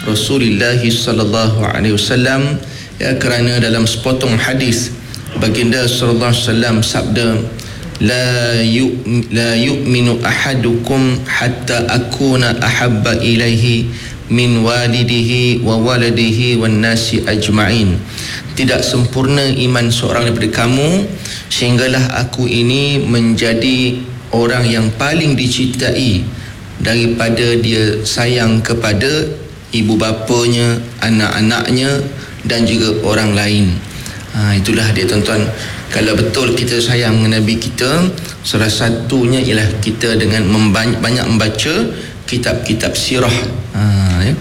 Rasulullah sallallahu alaihi wasallam, ya, kerana dalam sepotong hadis baginda sallallahu alaihi wasallam sabda, la yu'minu ahadukum hatta akuna ahabba ilaihi min walidihi wa waladihi wan nasi ajma'in. Tidak sempurna iman seorang daripada kamu sehinggalah aku ini menjadi orang yang paling dicintai daripada dia sayang kepada ibu bapanya, anak-anaknya dan juga orang lain. Itulah dia tuan-tuan. Kalau betul kita sayang Nabi kita, salah satunya ialah kita dengan banyak membaca kitab-kitab sirah. Ya.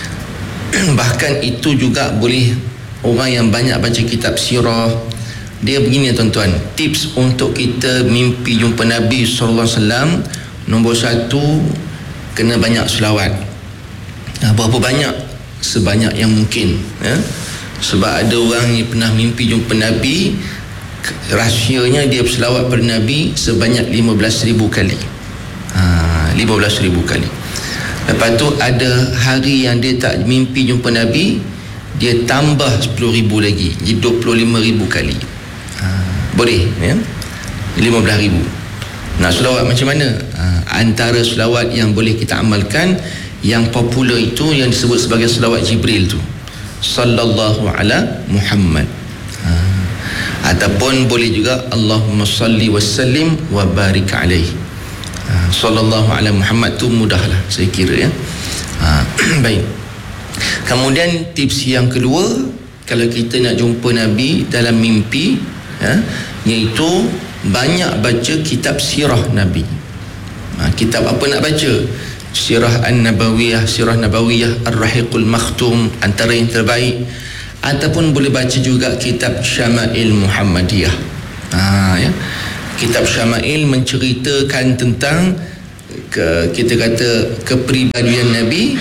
Bahkan itu juga boleh orang yang banyak baca kitab sirah. Dia begini tuan-tuan, tips untuk kita mimpi jumpa Nabi SAW. Nombor 1, kena banyak selawat. Berapa banyak? Sebanyak yang mungkin, ya. Sebab ada orang yang pernah mimpi jumpa Nabi, rahsianya dia berselawat pada Nabi sebanyak 15,000 kali. 15,000 kali. Lepas tu ada hari yang dia tak mimpi jumpa Nabi, dia tambah 10,000 lagi, jadi 25,000 kali. Boleh, ya. 15,000. Nak selawat macam mana? Antara selawat yang boleh kita amalkan, yang popular itu yang disebut sebagai selawat Jibril tu, sallallahu ala Muhammad. Ataupun boleh juga Allahumma salli wa sallim wa barik alaihi. Sallallahu ala Muhammad tu mudahlah saya kira, ya. Baik. Kemudian tips yang kedua, kalau kita nak jumpa Nabi dalam mimpi, ya, iaitu banyak baca kitab sirah Nabi. Kitab apa nak baca? Sirah An-Nabawiyah, Sirah Nabawiyah Ar-Rahiqul Makhtum, antara yang terbaik. Ataupun boleh baca juga kitab Syama'il Muhammadiyah. Ya. Kitab Syama'il menceritakan tentang kita kata kepribadian Nabi,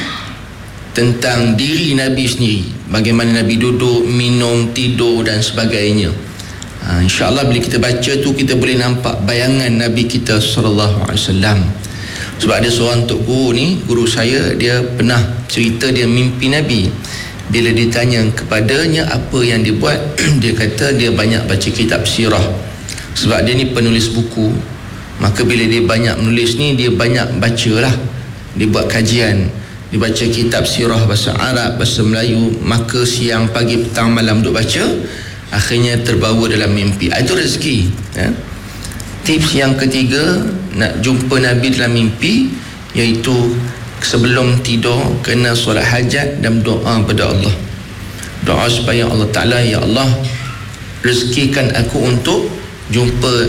tentang diri Nabi sendiri, bagaimana Nabi duduk, minum, tidur dan sebagainya. InsyaAllah bila kita baca tu, kita boleh nampak bayangan Nabi kita sallallahu alaihi wasallam. Sebab ada seorang tok guru ni, guru saya, dia pernah cerita dia mimpi Nabi. Bila ditanya kepadanya apa yang dia buat, dia kata dia banyak baca kitab sirah. Sebab dia ni penulis buku, maka bila dia banyak menulis ni, dia banyak bacalah. Dia buat kajian, dia baca kitab sirah bahasa Arab, bahasa Melayu, maka siang, pagi, petang, malam duk baca, akhirnya terbawa dalam mimpi. Itu rezeki, ya. Tips yang ketiga nak jumpa Nabi dalam mimpi, iaitu sebelum tidur kena solat hajat dan doa pada Allah. Doa supaya Allah Ta'ala, ya Allah, rezekikan aku untuk jumpa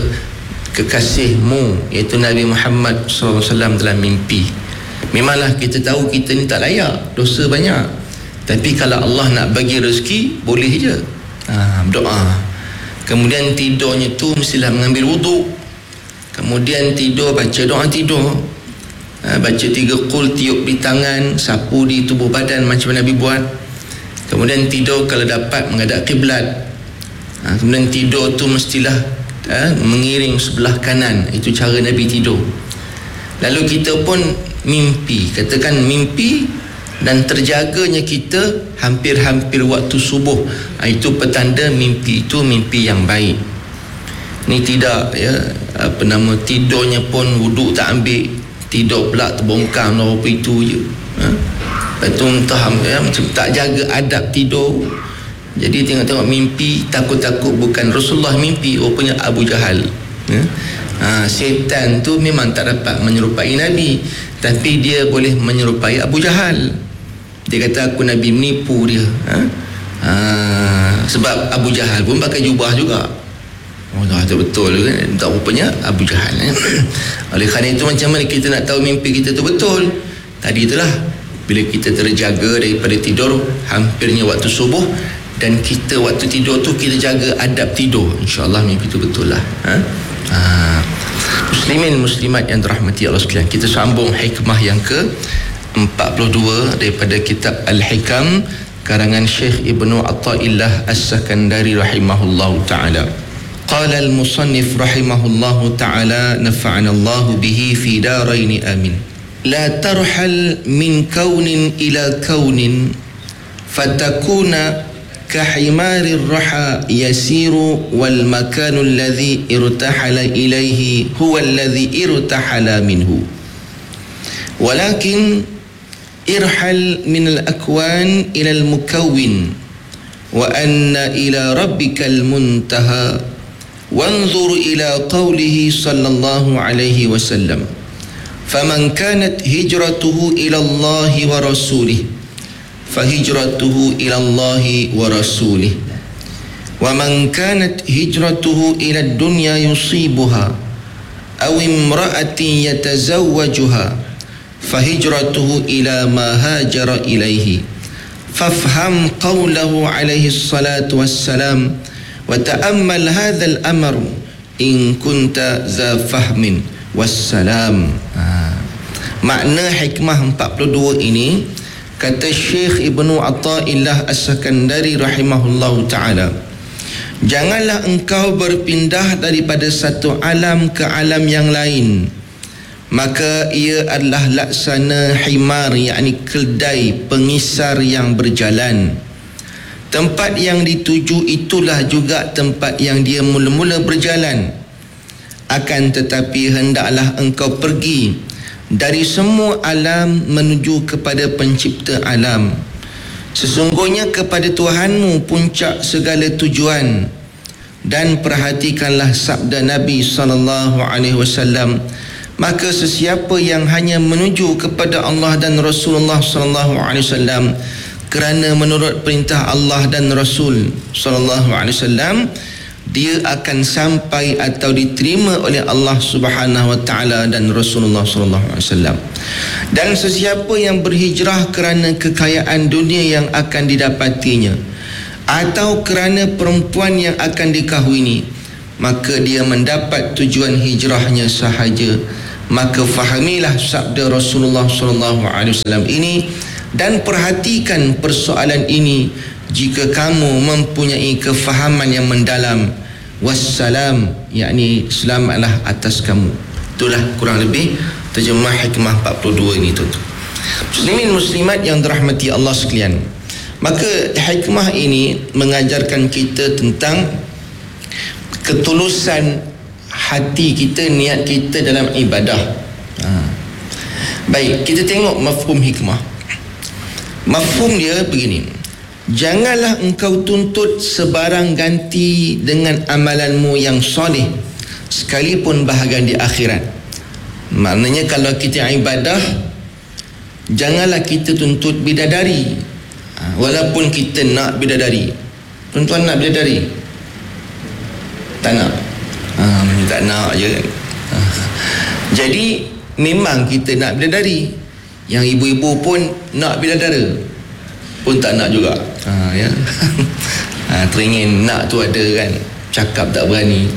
kekasihmu, iaitu Nabi Muhammad SAW dalam mimpi. Memanglah kita tahu kita ni tak layak, dosa banyak, tapi kalau Allah nak bagi rezeki, boleh je. Berdoa. Kemudian tidurnya tu mestilah mengambil wuduk. Kemudian tidur, baca doa tidur. Baca 3 qul, tiup di tangan, sapu di tubuh badan macam Nabi buat. Kemudian tidur kalau dapat menghadap kiblat. Kemudian tidur tu mestilah mengiring sebelah kanan. Itu cara Nabi tidur. Lalu kita pun mimpi, katakan mimpi dan terjaganya kita hampir-hampir waktu subuh. Itu petanda mimpi itu mimpi yang baik. Ni tidak, ya, tidurnya pun wuduk tak ambil, tidur pula terbongkar apa itu je. Betul, entah, ya, macam tak jaga adab tidur. Jadi tengok-tengok mimpi, takut-takut bukan Rasulullah mimpi, rupanya Abu Jahal. Syaitan tu memang tak dapat menyerupai Nabi, tapi dia boleh menyerupai Abu Jahal. Dia kata aku Nabi, menipu dia. Sebab Abu Jahal pun pakai jubah juga. Itu betul kan? Tak, rupanya Abu Jahal. Oleh kerana itu, macam mana kita nak tahu mimpi kita tu betul? Tadi itulah, bila kita terjaga daripada tidur hampirnya waktu subuh, dan kita waktu tidur tu kita jaga adab tidur, insyaAllah mimpi tu betul lah. Muslimin muslimat yang dirahmati Allah sekalian, kita sambung hikmah yang ke-42 daripada kitab Al-Hikam karangan Syekh Ibnu Athaillah As-Sakandari rahimahullahu ta'ala. Qala al-musannif rahimahullahu ta'ala, nafa'ana Allah bihi fi darain amin. la tarhal min kaunin ila kaunin fatakuna كحمار الرحى يسير والمكان الذي ارتحل إليه هو الذي ارتحل منه ولكن ارحل من الأكوان إلى المكون وأن إلى ربك المنتهى وانظر إلى قوله صلى الله عليه وسلم فمن كانت هجرته إلى الله ورسوله فهجرته إلى الله ورسوله ومن كانت هجرته إلى الدنيا يصيبها أو امرأة يتزوجها فهجرته إلى ما هاجر إليه فافهم قوله عليه الصلاة والسلام وتأمل هذا الأمر إن كنت ذا فهم والسلام. Makna hikmah 42 ini, kata Syekh Ibnu Athaillah As-Sakandari rahimahullahu ta'ala, janganlah engkau berpindah daripada satu alam ke alam yang lain, maka ia adalah laksana himar, yakni keldai pengisar yang berjalan. Tempat yang dituju itulah juga tempat yang dia mula-mula berjalan. Akan tetapi hendaklah engkau pergi dari semua alam menuju kepada pencipta alam. Sesungguhnya kepada Tuhanmu puncak segala tujuan. Dan perhatikanlah sabda Nabi SAW, maka sesiapa yang hanya menuju kepada Allah dan Rasulullah SAW kerana menurut perintah Allah dan Rasul SAW, dia akan sampai atau diterima oleh Allah Subhanahu wa taala dan Rasulullah sallallahu alaihi wasallam. Dan sesiapa yang berhijrah kerana kekayaan dunia yang akan didapatinya atau kerana perempuan yang akan dikahwini, maka dia mendapat tujuan hijrahnya sahaja. Maka fahamilah sabda Rasulullah sallallahu alaihi wasallam ini dan perhatikan persoalan ini jika kamu mempunyai kefahaman yang mendalam. Wassalam, yakni selamatlah atas kamu. Itulah kurang lebih terjemah hikmah 42 ini, tuan-tuan. Muslimin muslimat yang dirahmati Allah sekalian, maka hikmah ini mengajarkan kita tentang ketulusan hati kita, niat kita dalam ibadah. Baik, kita tengok mafhum hikmah. Mafhum dia begini: janganlah engkau tuntut sebarang ganti dengan amalanmu yang soleh sekalipun bahagian di akhirat. Maknanya kalau kita ibadah, janganlah kita tuntut bidadari, walaupun kita nak bidadari. Tuan-tuan nak bidadari? Tak nak? Tak nak je kan? Jadi memang kita nak bidadari. Yang ibu-ibu pun nak bidadara pun tak nak juga. Ya. Teringin nak tu ada kan, cakap tak berani.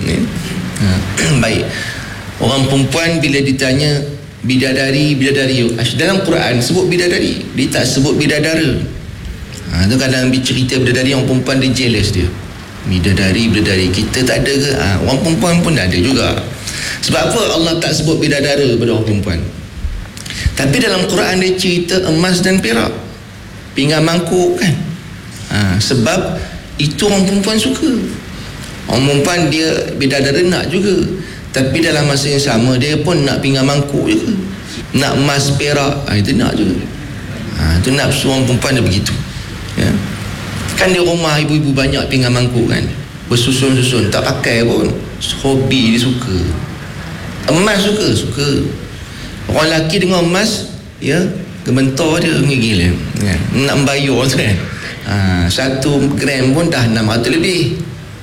Baik, orang perempuan bila ditanya bidadari dalam Quran sebut bidadari, dia tak sebut bidadara. Tu kadang cerita bidadari, orang perempuan dia jealous dia. Bidadari kita tak ada ke? Orang perempuan pun ada juga. Sebab apa Allah tak sebut bidadara pada orang perempuan? Tapi dalam Quran dia cerita emas dan perak, pinggan mangkuk kan. Sebab itu orang perempuan suka. Orang perempuan dia bidadara nak juga, tapi dalam masa yang sama dia pun nak pinggan mangkuk juga, nak emas perak, itu nak juga. Itu nafsu orang perempuan dia begitu, ya. Kan di rumah ibu-ibu banyak pinggan mangkuk kan, bersusun-susun, tak pakai pun, hobi dia suka. Emas suka. Orang lelaki dengan emas, ya, gementar dia gila kan? Nak membayar tu kan. 1 gram pun dah 600 lebih.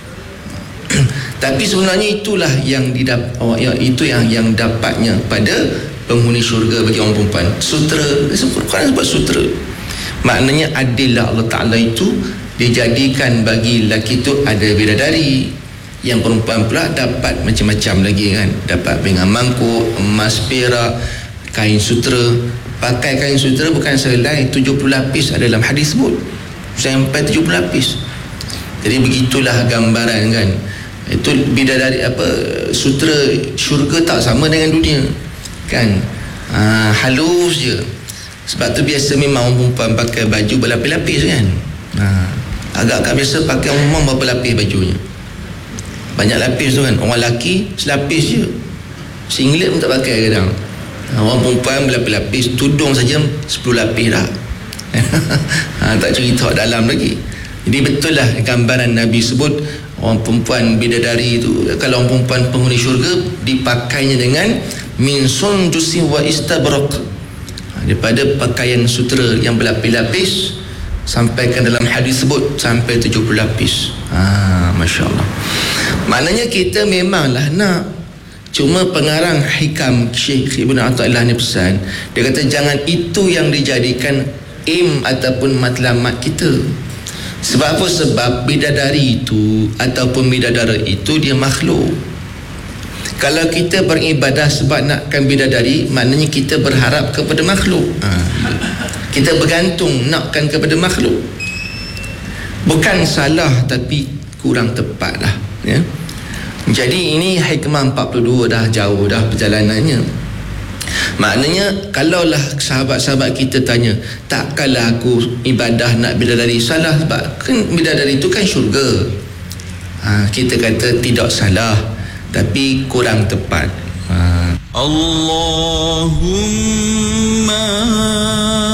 Tapi sebenarnya itulah yang itu yang dapatnya pada penghuni syurga bagi orang perempuan. Sutera, Quran sebut sutera. Maknanya adillah Allah Ta'ala itu dijadikan bagi lelaki itu ada bidadari, yang perempuan pula dapat macam-macam lagi kan. Dapat pinggan mangkuk, emas perak, kain sutera. Pakai kain sutera bukan selai 70 lapis, ada dalam hadis sebut sampai 70 lapis. Jadi begitulah gambaran kan. Itu bidadari sutera syurga tak sama dengan dunia kan. halus je. Sebab tu biasa memang orang perempuan pakai baju berlapis-lapis kan. Agak-agak biasa pakai orang perempuan berapa lapis bajunya, banyak lapis tu kan. Orang lelaki selapis je, singlet pun tak pakai kadang. Orang perempuan berlapis-lapis, tudung saja 10 lapis dah. Tak cerita dalam lagi. Jadi betul lah gambaran Nabi sebut orang perempuan bidadari itu, kalau orang perempuan penghuni syurga dipakainya dengan min sundusi wa istabraq, daripada pakaian sutera yang berlapis-lapis, sampaikan dalam hadis sebut sampai 70 lapis. Masya Allah. Maknanya kita memanglah nak, cuma pengarang hikam Syekh Ibn Athaillah ni pesan, dia kata jangan itu yang dijadikan aim ataupun matlamat kita. Sebab apa? Sebab bidadari itu ataupun bidadara itu dia makhluk. Kalau kita beribadah sebab nakkan bidadari, maknanya kita berharap kepada makhluk. Kita bergantung nakkan kepada makhluk. Bukan salah, tapi kurang tepat lah, ya. Jadi ini hikmah 42 dah jauh dah perjalanannya. Maknanya kalaulah sahabat-sahabat kita tanya, takkanlah aku ibadah nak bidadari, salah sebab kan bidadari itu kan syurga. Kita kata tidak salah, tapi kurang tepat. Allahumma